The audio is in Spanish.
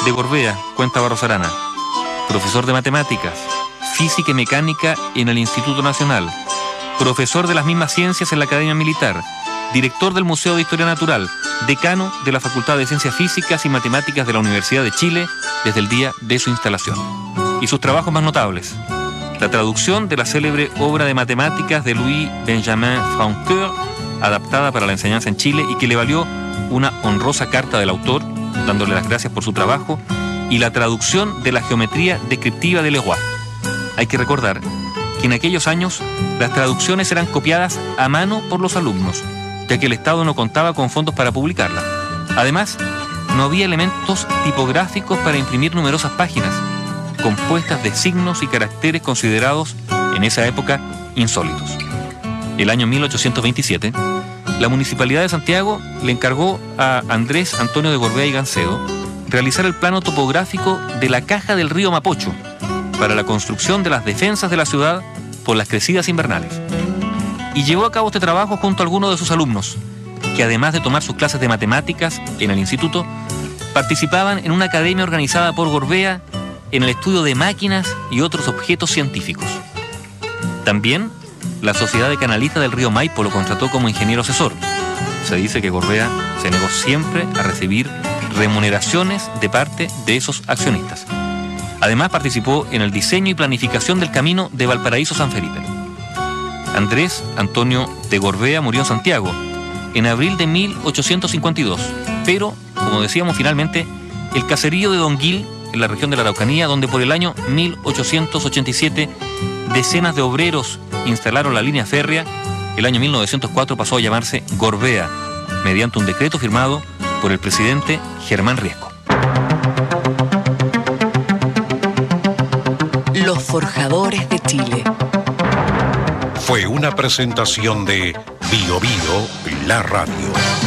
de Gorbea, cuenta Barros Arana, profesor de matemáticas, física y mecánica en el Instituto Nacional, profesor de las mismas ciencias en la Academia Militar, director del Museo de Historia Natural, decano de la Facultad de Ciencias Físicas y Matemáticas de la Universidad de Chile desde el día de su instalación. Y sus trabajos más notables: la traducción de la célebre obra de matemáticas de Louis Benjamin Francoeur, adaptada para la enseñanza en Chile y que le valió una honrosa carta del autor, dándole las gracias por su trabajo, y la traducción de la geometría descriptiva de Leroy. Hay que recordar que en aquellos años las traducciones eran copiadas a mano por los alumnos, ya que el Estado no contaba con fondos para publicarlas. Además, no había elementos tipográficos para imprimir numerosas páginas, compuestas de signos y caracteres considerados en esa época insólitos. El año 1827, la Municipalidad de Santiago le encargó a Andrés Antonio de Gorbea y Gancedo realizar el plano topográfico de la caja del río Mapocho para la construcción de las defensas de la ciudad por las crecidas invernales. Y llevó a cabo este trabajo junto a algunos de sus alumnos, que además de tomar sus clases de matemáticas en el instituto, participaban en una academia organizada por Gorbea en el estudio de máquinas y otros objetos científicos. También la Sociedad de Canalistas del Río Maipo lo contrató como ingeniero asesor. Se dice que Gorbea se negó siempre a recibir remuneraciones de parte de esos accionistas. Además, participó en el diseño y planificación del camino de Valparaíso-San Felipe. Andrés Antonio de Gorbea murió en Santiago en abril de 1852, pero, como decíamos finalmente, el caserío de Don Gil, en la región de la Araucanía, donde por el año 1887 decenas de obreros instalaron la línea férrea, el año 1904 pasó a llamarse Gorbea, mediante un decreto firmado por el presidente Germán Riesco. Los Forjadores de Chile. Fue una presentación de Bio Bio, la radio.